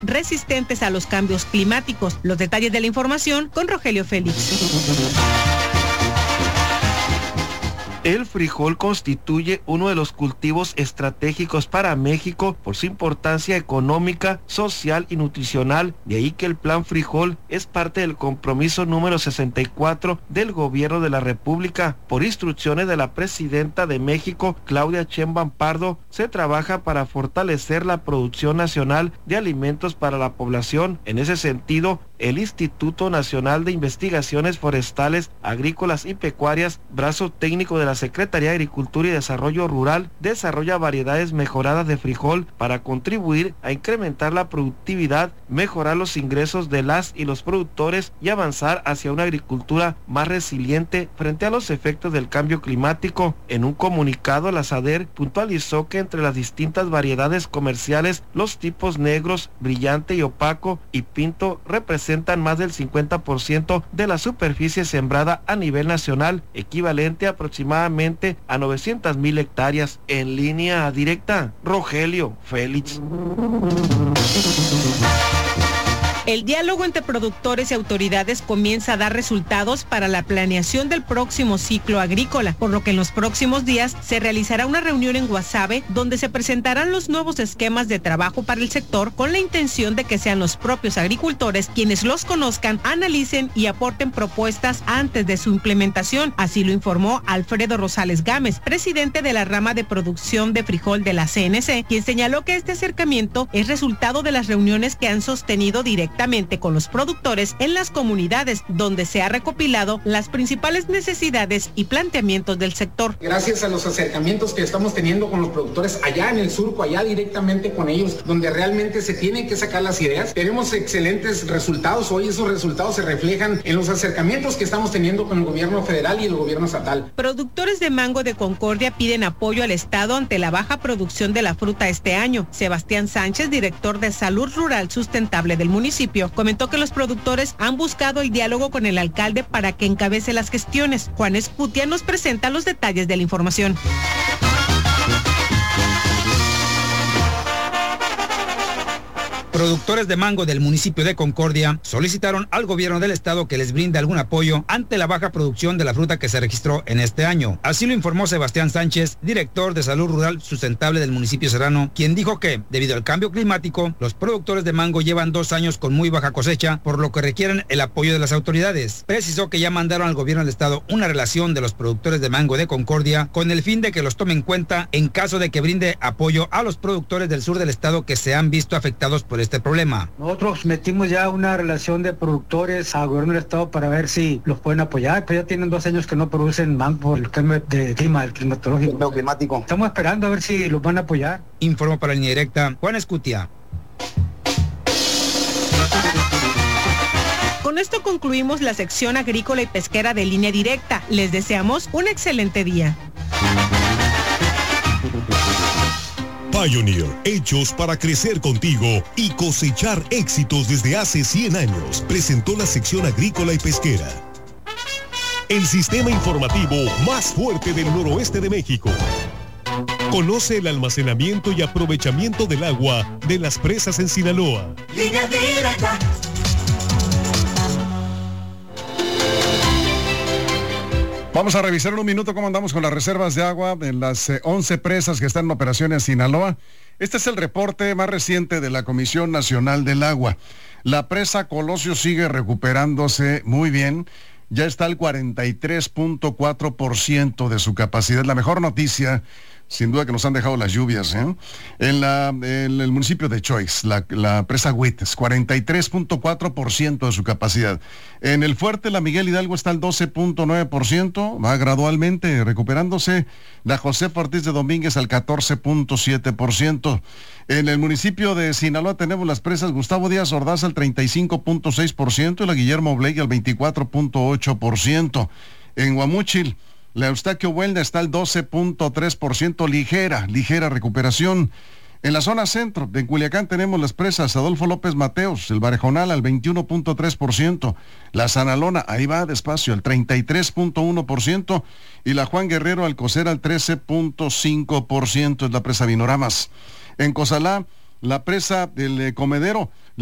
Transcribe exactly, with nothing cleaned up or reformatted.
resistentes a los cambios climáticos. Los detalles de la información con Rogelio Félix. El frijol constituye uno de los cultivos estratégicos para México por su importancia económica, social y nutricional. De ahí que el Plan Frijol es parte del compromiso número sesenta y cuatro del Gobierno de la República. Por instrucciones de la Presidenta de México, Claudia Sheinbaum Pardo, se trabaja para fortalecer la producción nacional de alimentos para la población. En ese sentido, el Instituto Nacional de Investigaciones Forestales, Agrícolas y Pecuarias, brazo técnico de la Secretaría de Agricultura y Desarrollo Rural, desarrolla variedades mejoradas de frijol para contribuir a incrementar la productividad, mejorar los ingresos de las y los productores y avanzar hacia una agricultura más resiliente frente a los efectos del cambio climático. En un comunicado, la SADER puntualizó que entre las distintas variedades comerciales, los tipos negros, brillante y opaco y pinto representan más del cincuenta por ciento de la superficie sembrada a nivel nacional, equivalente a aproximadamente a novecientas mil hectáreas. En línea directa, Rogelio Félix. El diálogo entre productores y autoridades comienza a dar resultados para la planeación del próximo ciclo agrícola, por lo que en los próximos días se realizará una reunión en Guasave donde se presentarán los nuevos esquemas de trabajo para el sector con la intención de que sean los propios agricultores quienes los conozcan, analicen y aporten propuestas antes de su implementación. Así lo informó Alfredo Rosales Gámez, presidente de la rama de producción de frijol de la C N C, quien señaló que este acercamiento es resultado de las reuniones que han sostenido directamente con los productores en las comunidades, donde se ha recopilado las principales necesidades y planteamientos del sector. Gracias a los acercamientos que estamos teniendo con los productores allá en el surco, allá directamente con ellos, donde realmente se tienen que sacar las ideas, tenemos excelentes resultados. Hoy esos resultados se reflejan en los acercamientos que estamos teniendo con el gobierno federal y el gobierno estatal. Productores de mango de Concordia piden apoyo al Estado ante la baja producción de la fruta este año. Sebastián Sánchez, director de Salud Rural Sustentable del municipio, comentó que los productores han buscado el diálogo con el alcalde para que encabece las gestiones. Juan Escutia nos presenta los detalles de la información. Productores de mango del municipio de Concordia solicitaron al gobierno del estado que les brinde algún apoyo ante la baja producción de la fruta que se registró en este año. Así lo informó Sebastián Sánchez, director de Salud Rural Sustentable del municipio serrano, quien dijo que, debido al cambio climático, los productores de mango llevan dos años con muy baja cosecha, por lo que requieren el apoyo de las autoridades. Precisó que ya mandaron al gobierno del estado una relación de los productores de mango de Concordia con el fin de que los tome en cuenta en caso de que brinde apoyo a los productores del sur del estado que se han visto afectados por este problema. Nosotros metimos ya una relación de productores al gobierno del estado para ver si los pueden apoyar, pero ya tienen dos años que no producen mango por el cambio de clima, el climatológico, el climático. Estamos esperando a ver si los van a apoyar. Informó para Línea Directa, Juan Escutia. Con esto concluimos la sección agrícola y pesquera de Línea Directa. Les deseamos un excelente día. Pioneer, hechos para crecer contigo y cosechar éxitos desde hace cien años, presentó la sección agrícola y pesquera. El sistema informativo más fuerte del noroeste de México. Conoce el almacenamiento y aprovechamiento del agua de las presas en Sinaloa. Línea Directa. Vamos a revisar en un minuto cómo andamos con las reservas de agua en las eh, once presas que están en operación en Sinaloa. Este es el reporte más reciente de la Comisión Nacional del Agua. La presa Colosio sigue recuperándose muy bien. Ya está al cuarenta y tres punto cuatro por ciento de su capacidad. La mejor noticia, sin duda, que nos han dejado las lluvias, ¿eh? En, la, en el municipio de Choix, la, la presa Huites, cuarenta y tres punto cuatro por ciento de su capacidad. En el fuerte, la Miguel Hidalgo está al doce punto nueve por ciento, va gradualmente recuperándose. La José Ortiz de Domínguez al catorce punto siete por ciento. En el municipio de Sinaloa tenemos las presas Gustavo Díaz Ordaz al treinta y cinco punto seis por ciento y la Guillermo Blake al veinticuatro punto ocho por ciento. En Guamúchil, la Eustaquio Huelda está al doce punto tres por ciento, ligera, ligera recuperación. En la zona centro, de Culiacán, tenemos las presas Adolfo López Mateos, el Barejonal al veintiuno punto tres por ciento, la Sanalona, ahí va despacio, al treinta y tres punto uno por ciento, y la Juan Guerrero Alcocer al trece punto cinco por ciento, es la presa Vinoramas. En Cozalá, la presa del eh, Comedero.